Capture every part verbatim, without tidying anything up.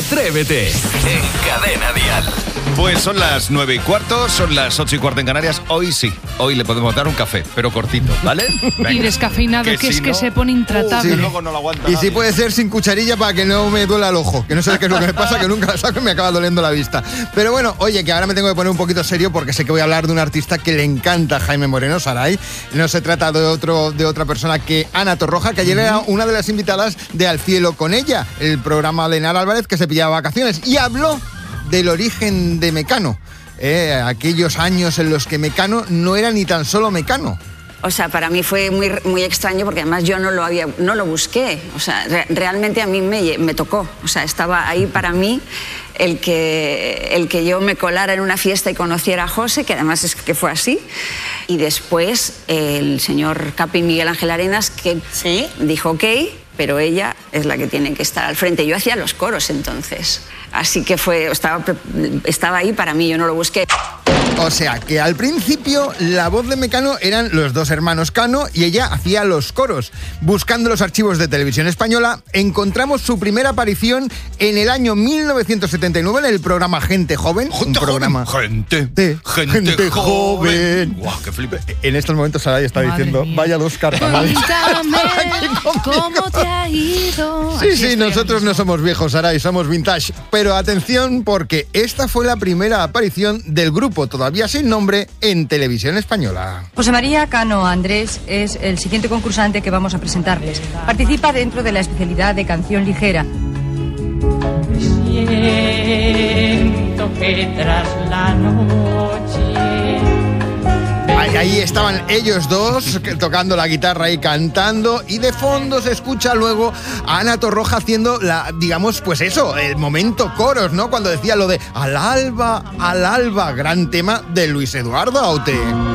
Atrévete en Cadena Dial. Pues son las nueve y cuarto, son las ocho y cuarto en Canarias. Hoy sí, hoy le podemos dar un café, pero cortito, ¿vale? Venga. Y descafeinado, que, que si es no, que se pone intratable. Uh, sí. Luego no lo aguanta y nadie. si puede ser sin cucharilla para que no me duela el ojo, que no sé qué es lo que me pasa, que nunca la saco y me acaba doliendo la vista. Pero bueno, oye, que ahora me tengo que poner un poquito serio porque sé que voy a hablar de un artista que le encanta a Jaime Moreno Saray. No se trata de otro de otra persona que Ana Torroja, que ayer uh-huh. era una de las invitadas de Al Cielo con ella, el programa de Nara Álvarez, que se pillaba vacaciones, y habló del origen de Mecano. Eh, aquellos años en los que Mecano no era ni tan solo Mecano. O sea, para mí fue muy, muy extraño porque además yo no lo había, no lo busqué. O sea, re, realmente a mí me, me tocó. O sea, estaba ahí para mí el que, el que yo me colara en una fiesta y conociera a José, que además es que fue así. Y después el señor Capi Miguel Ángel Arenas, que ¿sí? dijo ok, pero ella es la que tiene que estar al frente. Yo hacía los coros entonces. Así que fue, estaba, estaba ahí para mí, yo no lo busqué. O sea, que al principio la voz de Mecano eran los dos hermanos Cano y ella hacía los coros. Buscando los archivos de Televisión Española, encontramos su primera aparición en el año mil novecientos setenta y nueve en el programa Gente Joven. Gente un programa joven. Gente, de gente, gente joven. joven. Guau, qué flipe. En estos momentos Saray está Madre diciendo, mía. Vaya dos cartas. ¿Cómo te ha ido? Sí, sí, nosotros no somos viejos, Saray, somos vintage. Pero atención, porque esta fue la primera aparición del grupo, todavía sin nombre, en Televisión Española. José María Cano Andrés es el siguiente concursante que vamos a presentarles. Participa dentro de la especialidad de canción ligera. Siento que tras la noche... Ahí, ahí estaban ellos dos tocando la guitarra y cantando, y de fondo se escucha luego a Ana Torroja haciendo la, digamos, pues eso, el momento coros, ¿no? Cuando decía lo de al alba, al alba, gran tema de Luis Eduardo Aute.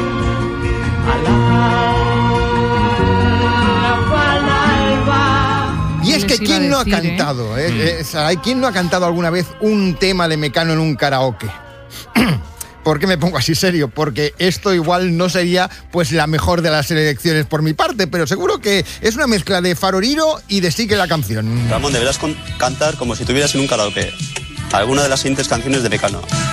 Y es que ¿quién no ha cantado? ¿eh? Eh, Saray, ¿quién no ha cantado alguna vez un tema de Mecano en un karaoke? ¿Por qué me pongo así serio? Porque esto igual no sería pues la mejor de las elecciones por mi parte, pero seguro que es una mezcla de Faroriro y de Sigue la canción. Ramón, deberás con- cantar como si estuvieras en un karaoke alguna de las siguientes canciones de Mecano.